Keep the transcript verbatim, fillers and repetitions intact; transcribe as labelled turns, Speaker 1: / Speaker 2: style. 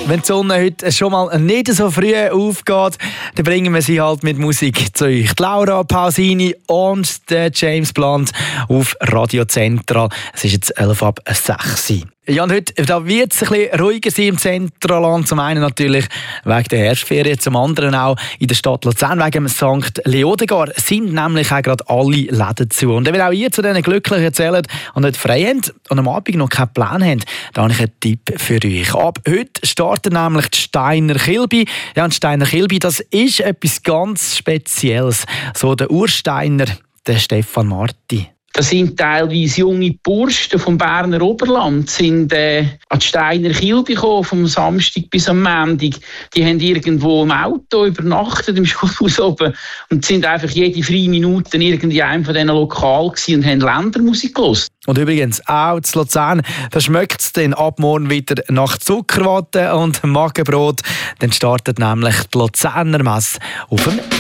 Speaker 1: Wenn die Sonne heute schon mal nicht so früh aufgeht, dann bringen wir sie halt mit Musik zu euch. Die Laura Pausini und der James Blunt auf Radio Central. Es ist jetzt elf ab sechs. Ja, und heute da wird es ein bisschen ruhiger sein im Zentralland. Zum einen natürlich wegen der Herbstferien, zum anderen auch in der Stadt Luzern wegen dem Sankt Leodegar sind nämlich auch gerade alle Läden zu. Und wenn auch ihr zu diesen Glücklichen zählt und nicht frei habt und am Abend noch keinen Plan habt, dann habe ich einen Tipp für euch. Ab heute startet nämlich die Steiner Kilby. Ja, und Steiner Kilby, das ist etwas ganz Spezielles. So der Ursteiner, der Stefan Marti.
Speaker 2: Das sind teilweise junge Burschen vom Berner Oberland, sind äh, an die Steiner Kilby gekommen, vom Samstag bis am Montag. Die haben irgendwo im Auto übernachtet, im Schulhaus oben, und sind einfach jede freie Minute irgendwie einem von diesen Lokalen gewesen und haben Ländermusik gehört.
Speaker 1: Und übrigens auch zu Luzern, da schmeckt es dann ab morgen wieder nach Zuckerwatte und Magenbrot. Dann startet nämlich die Luzerner Messe auf dem